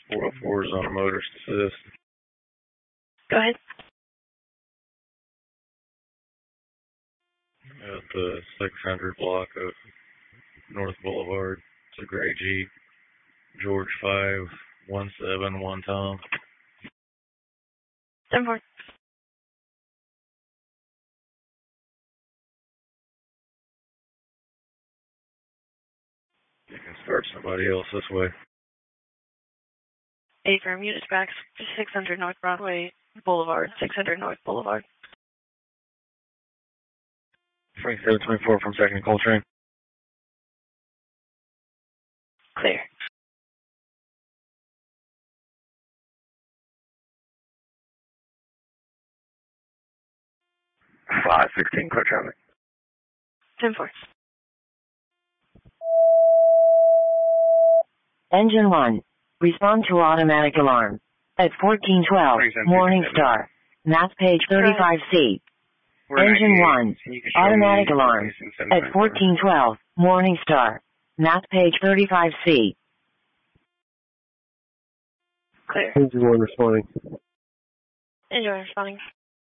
404 is on motorist assist. Go ahead. At the 600 block of North Boulevard. It's a gray Jeep. George 5171 Tom. 10-4. You can start somebody else this way. 8 firm, units back, 600 North Broadway Boulevard, 600 North Boulevard. Frank 724 from 2nd Coltrane. Clear. 516, clear traffic. 10-4. Engine 1. Respond to automatic alarm. At 1412, Morningstar. Math page 35C. Engine 1. Automatic alarm. At 1412, Morningstar. Math page 35C. Clear. Engine 1 responding. Engine 1 responding.